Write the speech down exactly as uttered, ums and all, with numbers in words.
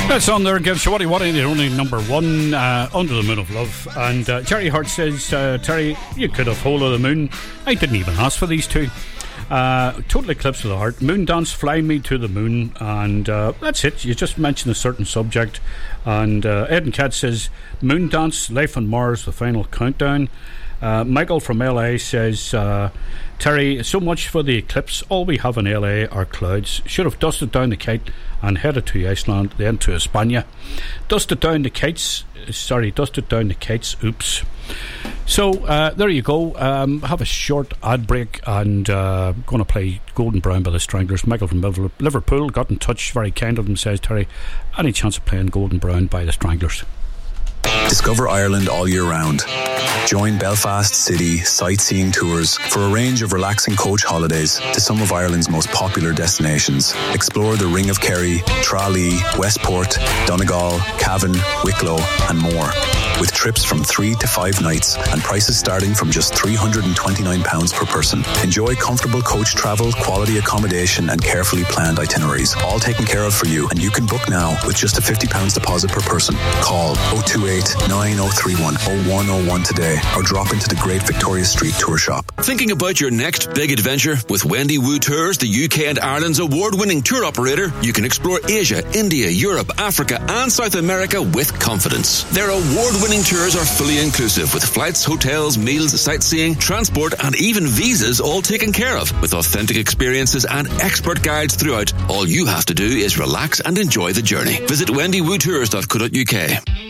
That song there gives you what you want, the only number one, uh, Under the Moon of Love. And uh, Jerry Hart says, uh, Terry, you could have Hole of the Moon. I didn't even ask for these two. Uh, Total Eclipse of the Heart, Moon Dance, Fly Me to the Moon, and uh, that's it. You just mentioned a certain subject. And uh, Ed and Cat says, Moon Dance, Life on Mars, The Final Countdown. Uh, Michael from L A says, uh, Terry, so much for the eclipse. All we have in L A are clouds. Should have dusted down the kite and headed to Iceland, then to España. Dusted down the kites. Sorry, dusted down the kites. Oops. So uh, there you go. Um, have a short ad break, and uh, going to play Golden Brown by the Stranglers. Michael from Liverpool got in touch, very kind of him. Says, Terry, any chance of playing Golden Brown by the Stranglers? Discover Ireland all year round. Join Belfast City sightseeing tours for a range of relaxing coach holidays to some of Ireland's most popular destinations. Explore the Ring of Kerry, Tralee, Westport, Donegal, Cavan, Wicklow and more. With trips from three to five nights and prices starting from just three hundred twenty-nine pounds per person. Enjoy comfortable coach travel, quality accommodation and carefully planned itineraries. All taken care of for you, and you can book now with just a fifty pounds deposit per person. Call oh two eight, nine oh three one, oh one oh one today or drop into the Great Victoria Street Tour Shop. Thinking about your next big adventure? With Wendy Wu Tours, the U K and Ireland's award-winning tour operator, you can explore Asia, India, Europe, Africa and South America with confidence. Their award-winning tours are fully inclusive with flights, hotels, meals, sightseeing, transport and even visas all taken care of. With authentic experiences and expert guides throughout, all you have to do is relax and enjoy the journey. Visit wendy woo tours dot co dot uk.